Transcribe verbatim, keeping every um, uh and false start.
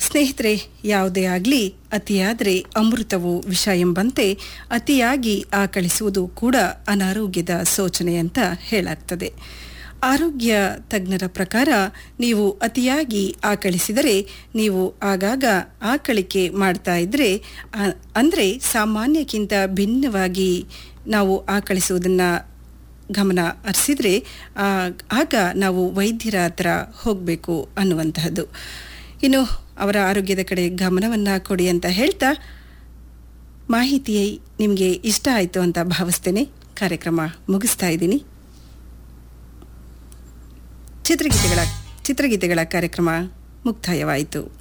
ಸ್ನೇಹಿತರೆ, ಯಾವುದೇ ಆಗಲಿ ಅತಿಯಾದರೆ ಅಮೃತವು ವಿಷ ಎಂಬಂತೆ ಅತಿಯಾಗಿ ಆಕಳಿಸುವುದು ಕೂಡ ಅನಾರೋಗ್ಯದ ಸೂಚನೆ ಅಂತ ಹೇಳಾಗ್ತದೆ. ಆರೋಗ್ಯ ತಜ್ಞರ ಪ್ರಕಾರ ನೀವು ಅತಿಯಾಗಿ ಆಕಳಿಸಿದರೆ, ನೀವು ಆಗಾಗ ಆಕಳಿಕೆ ಮಾಡ್ತಾ ಇದ್ದರೆ, ಅಂದರೆ ಸಾಮಾನ್ಯಕ್ಕಿಂತ ಭಿನ್ನವಾಗಿ ನಾವು ಆಕಳಿಸುವುದನ್ನು ಗಮನ ಹರಿಸಿದರೆ ಆಗ ನಾವು ವೈದ್ಯರ ಹತ್ರ ಹೋಗಬೇಕು ಅನ್ನುವಂತಹದ್ದು. ಇನ್ನು ಅವರ ಆರೋಗ್ಯದ ಕಡೆ ಗಮನವನ್ನು ಕೊಡಿ ಅಂತ ಹೇಳ್ತಾ, ಮಾಹಿತಿ ನಿಮಗೆ ಇಷ್ಟ ಆಯಿತು ಅಂತ ಭಾವಿಸ್ತೇನೆ. ಕಾರ್ಯಕ್ರಮ ಮುಗಿಸ್ತಾ ಇದ್ದೀನಿ. ಚಿತ್ರಗೀತೆಗಳ ಚಿತ್ರಗೀತೆಗಳ ಕಾರ್ಯಕ್ರಮ ಮುಕ್ತಾಯವಾಯಿತು.